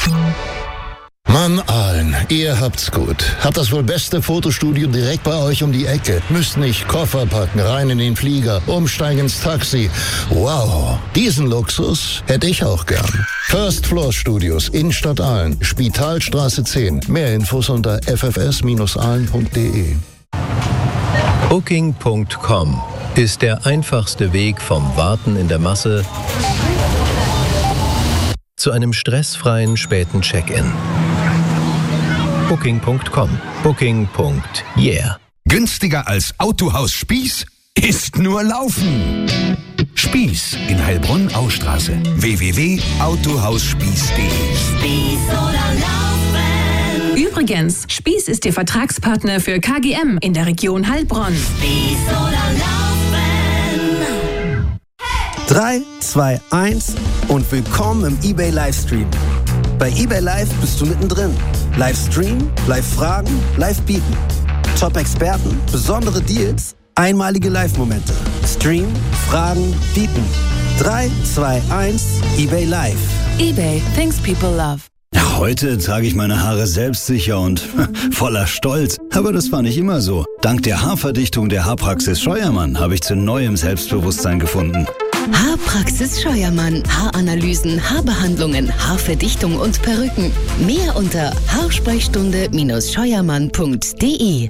Mann, Aalen, ihr habt's gut. Habt das wohl beste Fotostudio direkt bei euch um die Ecke. Müsst nicht Koffer packen, rein in den Flieger, umsteigen ins Taxi. Wow, diesen Luxus hätte ich auch gern. First Floor Studios, Innenstadt Aalen, Spitalstraße 10. Mehr Infos unter ffs-aalen.de. Booking.com ist der einfachste Weg vom Warten in der Masse zu einem stressfreien späten Check-in. Booking.com. Booking.yeah. Günstiger als Autohaus Spieß ist nur Laufen. Spieß in Heilbronn-Austraße. www.autohausspieß.de. Spieß oder Laufen. Übrigens, Spieß ist Ihr Vertragspartner für KGM in der Region Heilbronn. Spieß oder Laufen. 3, 2, 1 und willkommen im eBay Livestream. Bei eBay Live bist du mittendrin. Livestream, Live-Fragen, Live-Bieten. Top-Experten, besondere Deals, einmalige Live-Momente. Stream, Fragen, Bieten. 3, 2, 1, eBay Live. eBay, things people love. Ja, heute trage ich meine Haare selbstsicher und voller Stolz. Aber das war nicht immer so. Dank der Haarverdichtung der Haarpraxis Scheuermann habe ich zu neuem Selbstbewusstsein gefunden. Haarpraxis Scheuermann. Haaranalysen, Haarbehandlungen, Haarverdichtung und Perücken. Mehr unter haarsprechstunde-scheuermann.de.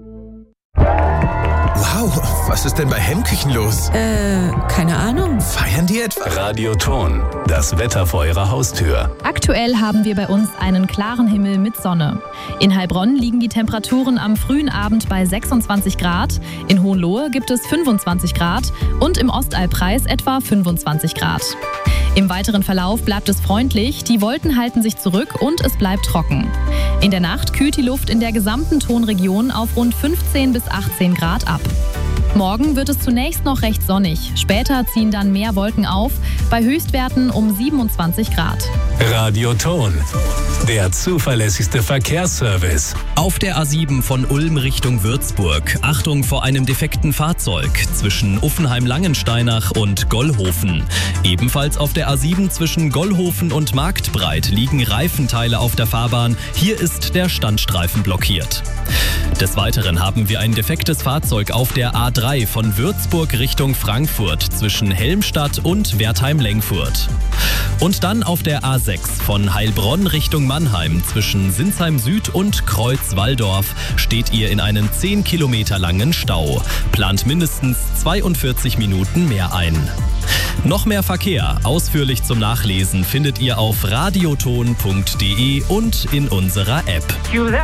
Wow, was ist denn bei Hemmküchen los? Keine Ahnung. Feiern die etwa? Radioton, das Wetter vor Ihrer Haustür. Aktuell haben wir bei uns einen klaren Himmel mit Sonne. In Heilbronn liegen die Temperaturen am frühen Abend bei 26 Grad, in Hohenlohe gibt es 25 Grad und im Ostalbkreis etwa 25 Grad. Im weiteren Verlauf bleibt es freundlich, die Wolken halten sich zurück und es bleibt trocken. In der Nacht kühlt die Luft in der gesamten Tonregion auf rund 15 bis 18 Grad ab. Morgen wird es zunächst noch recht sonnig, später ziehen dann mehr Wolken auf, bei Höchstwerten um 27 Grad. Radioton, der zuverlässigste Verkehrsservice. Auf der A7 von Ulm Richtung Würzburg. Achtung vor einem defekten Fahrzeug zwischen Uffenheim-Langensteinach und Gollhofen. Ebenfalls auf der A7 zwischen Gollhofen und Marktbreit liegen Reifenteile auf der Fahrbahn. Hier ist der Standstreifen blockiert. Des Weiteren haben wir ein defektes Fahrzeug auf der A3 von Würzburg Richtung Frankfurt zwischen Helmstadt und Wertheim-Lengfurt. Und dann auf der A6 von Heilbronn Richtung Mannheim zwischen Sinsheim Süd und Kreuz-Walldorf steht ihr in einen 10 Kilometer langen Stau. Plant mindestens 42 Minuten mehr ein. Noch mehr Verkehr, ausführlich zum Nachlesen, findet ihr auf radioton.de und in unserer App.